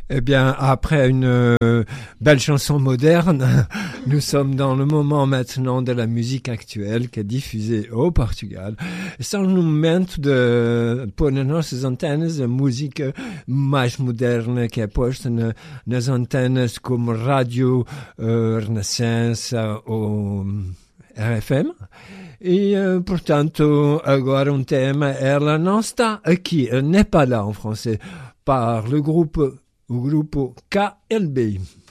Eh bien, après une belle chanson moderne, nous sommes dans le moment maintenant de la musique actuelle qui est diffusée au Portugal. Estamos no momento de pôr nas nossas antenas a música mais moderna que é posta nas antenas como Rádio Renascença ou RFM. E, portanto, agora tema, ela não está aqui, elle n'est pas là en français, par le groupe KLB.